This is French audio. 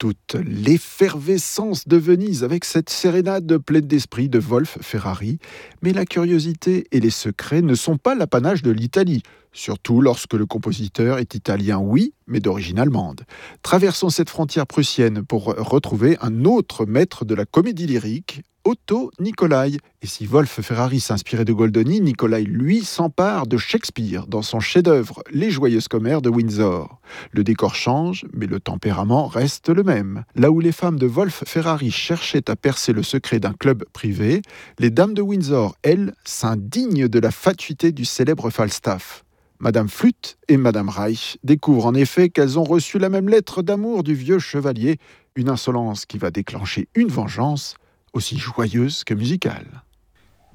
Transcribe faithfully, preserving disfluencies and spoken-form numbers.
toute l'effervescence de Venise avec cette sérénade pleine d'esprit de Wolf Ferrari, mais la curiosité et les secrets ne sont pas l'apanage de l'Italie, surtout lorsque le compositeur est italien, oui, mais d'origine allemande. Traversons cette frontière prussienne pour retrouver un autre maître de la comédie lyrique, Otto Nicolai. Et si Wolf Ferrari s'inspirait de Goldoni, Nicolai, lui, s'empare de Shakespeare dans son chef-d'œuvre Les Joyeuses Commères de Windsor. Le décor change, mais le tempérament reste le même. Là où les femmes de Wolf Ferrari cherchaient à percer le secret d'un club privé, les dames de Windsor, elles, s'indignent de la fatuité du célèbre Falstaff. Madame Flûte et Madame Reich découvrent en effet qu'elles ont reçu la même lettre d'amour du vieux chevalier, une insolence qui va déclencher une vengeance aussi joyeuse que musicale.